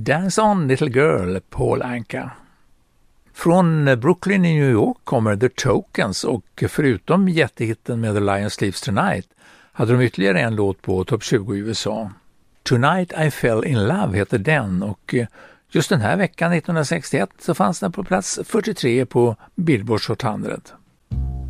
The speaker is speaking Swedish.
Dance On Little Girl, Paul Anka. Från Brooklyn i New York kommer The Tokens och förutom jättehitten med The Lion Sleeps Tonight hade de ytterligare en låt på topp 20 i USA. Tonight I Fell In Love heter den och just den här veckan 1961 så fanns den på plats 43 på Billboard Hot 100.